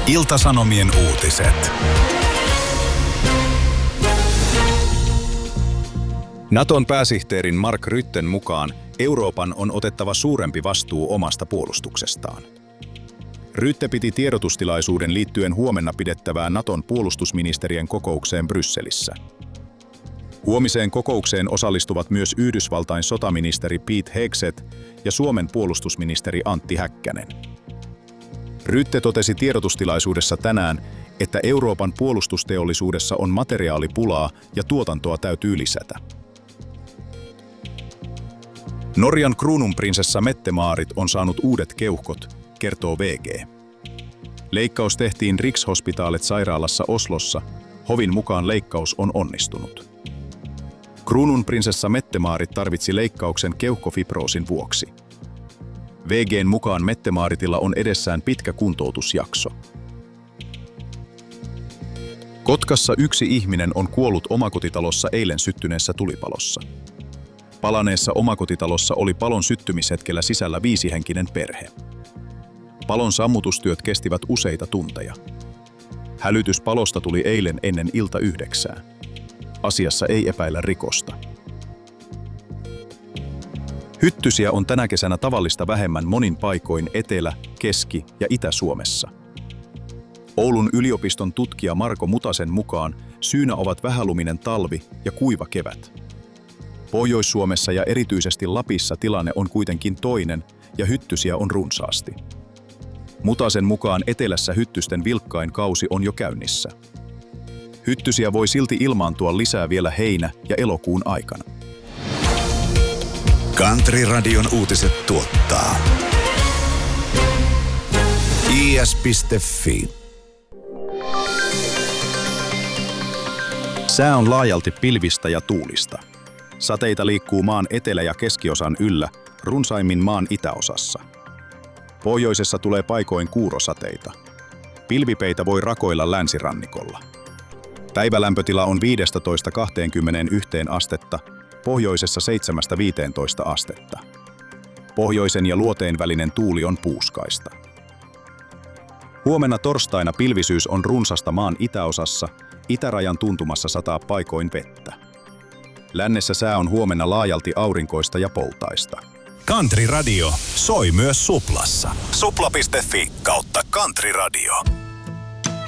Ilta-Sanomien uutiset. Naton pääsihteerin Mark Rutten mukaan Euroopan on otettava suurempi vastuu omasta puolustuksestaan. Rutte piti tiedotustilaisuuden liittyen huomenna pidettävään Naton puolustusministerien kokoukseen Brysselissä. Huomiseen kokoukseen osallistuvat myös Yhdysvaltain sotaministeri Pete Hegseth ja Suomen puolustusministeri Antti Häkkänen. Rutte totesi tiedotustilaisuudessa tänään, että Euroopan puolustusteollisuudessa on materiaalipulaa ja tuotantoa täytyy lisätä. Norjan kruununprinsessa Mette-Marit on saanut uudet keuhkot, kertoo VG. Leikkaus tehtiin Rikshospitalet-sairaalassa Oslossa. Hovin mukaan leikkaus on onnistunut. Kruununprinsessa Mette-Marit tarvitsi leikkauksen keuhkofibroosin vuoksi. VG:n mukaan Mette-Maritilla on edessään pitkä kuntoutusjakso. Kotkassa yksi ihminen on kuollut omakotitalossa eilen syttyneessä tulipalossa. Palaneessa omakotitalossa oli palon syttymishetkellä sisällä 5-henkinen perhe. Palon sammutustyöt kestivät useita tunteja. Hälytys palosta tuli eilen ennen ilta 9. Asiassa ei epäillä rikosta. Hyttysiä on tänä kesänä tavallista vähemmän monin paikoin Etelä-, Keski- ja Itä-Suomessa. Oulun yliopiston tutkija Marko Mutasen mukaan syynä ovat vähäluminen talvi ja kuiva kevät. Pohjois-Suomessa ja erityisesti Lapissa tilanne on kuitenkin toinen ja hyttysiä on runsaasti. Mutasen mukaan etelässä hyttysten vilkkain kausi on jo käynnissä. Hyttysiä voi silti ilmaantua lisää vielä heinä- ja elokuun aikana. Country Radion uutiset tuottaa is.fi. Sää on laajalti pilvistä ja tuulista. Sateita liikkuu maan etelä- ja keskiosan yllä, runsaimmin maan itäosassa. Pohjoisessa tulee paikoin kuurosateita. Pilvipeitä voi rakoilla länsirannikolla. Päivälämpötila on 15–21 astetta, pohjoisessa 7–15 astetta. Pohjoisen ja luoteen välinen tuuli on puuskaista. Huomenna torstaina pilvisyys on runsasta maan itäosassa, itärajan tuntumassa sataa paikoin vettä. Lännessä sää on huomenna laajalti aurinkoista ja poltaista. Country Radio soi myös Suplassa. Supla.fi/Country Radio.